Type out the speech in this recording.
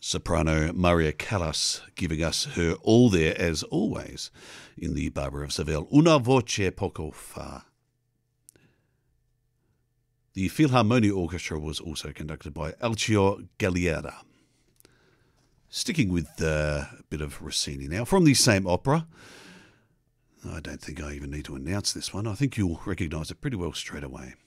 Soprano Maria Callas giving us her all there, as always, in the Barber of Seville. Una voce poco fa. The Philharmonia Orchestra was also conducted by Alceo Galliera. Sticking with a bit of Rossini now, from the same opera. I don't think I even need to announce this one. I think you'll recognise it pretty well straight away.